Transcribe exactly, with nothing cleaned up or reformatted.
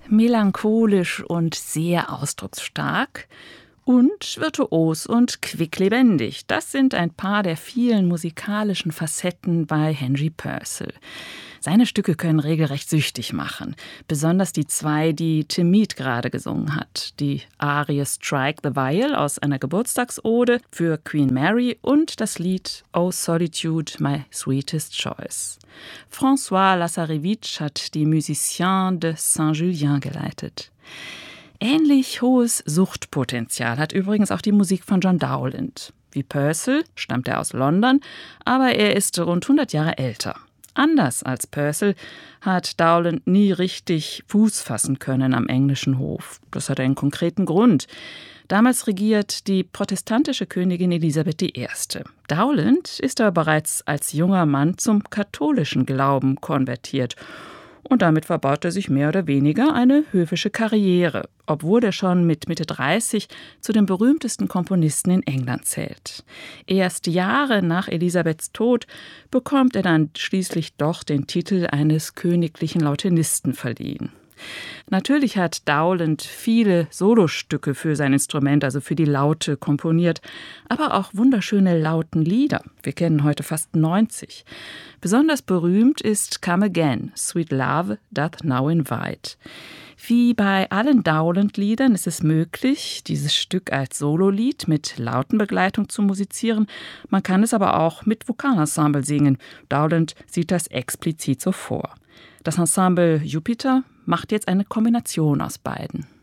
Melancholisch und sehr ausdrucksstark und virtuos und quicklebendig. Das sind ein paar der vielen musikalischen Facetten bei Henry Purcell. Seine Stücke können regelrecht süchtig machen. Besonders die zwei, die Tim Mead gerade gesungen hat. Die Arie Strike the Viol aus einer Geburtstagsode für Queen Mary und das Lied Oh Solitude, My Sweetest Choice. François Lazarevic hat die Musiciens de Saint-Julien geleitet. Ähnlich hohes Suchtpotenzial hat übrigens auch die Musik von John Dowland. Wie Purcell stammt er aus London, aber er ist rund hundert Jahre älter. Anders als Purcell hat Dowland nie richtig Fuß fassen können am englischen Hof. Das hat einen konkreten Grund. Damals regiert die protestantische Königin Elisabeth die Erste. Dowland ist aber bereits als junger Mann zum katholischen Glauben konvertiert. Und damit verbaut er sich mehr oder weniger eine höfische Karriere, obwohl er schon mit Mitte dreißig zu den berühmtesten Komponisten in England zählt. Erst Jahre nach Elisabeths Tod bekommt er dann schließlich doch den Titel eines königlichen Lautenisten verliehen. Natürlich hat Dowland viele Solostücke für sein Instrument, also für die Laute, komponiert, aber auch wunderschöne Lautenlieder. Wir kennen heute fast neunzig. Besonders berühmt ist Come Again, Sweet Love Doth Now Invite. Wie bei allen Dowland-Liedern ist es möglich, dieses Stück als Sololied mit Lautenbegleitung zu musizieren. Man kann es aber auch mit Vokalensemble singen. Dowland sieht das explizit so vor. Das Ensemble Jupiter macht jetzt eine Kombination aus beiden.